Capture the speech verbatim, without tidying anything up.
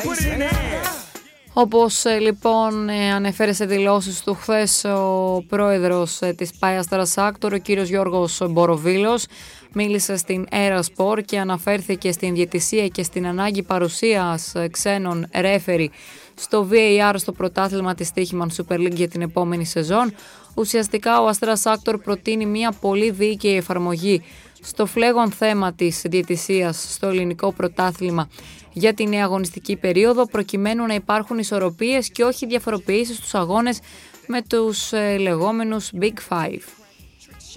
Όπως ε, λοιπόν ε, ανέφερε σε δηλώσεις του χθες ο πρόεδρος ε, της Πάιας Τρασάκτορ, ο κύριος Γιώργος Μποροβίλος, μίλησε στην Aerosport και αναφέρθηκε στην διαιτησία και στην ανάγκη παρουσίας ε, ξένων ρέφερι στο βι έι αρ στο πρωτάθλημα της Τύχημαν Super League για την επόμενη σεζόν. Ουσιαστικά ο Αστρας Άκτορ προτείνει μια πολύ δίκαιη εφαρμογή στο φλέγον θέμα της διαιτησίας στο ελληνικό πρωτάθλημα για την νέα αγωνιστική περίοδο, προκειμένου να υπάρχουν ισορροπίες και όχι διαφοροποιήσεις στους αγώνες με τους ε, λεγόμενους Big Five.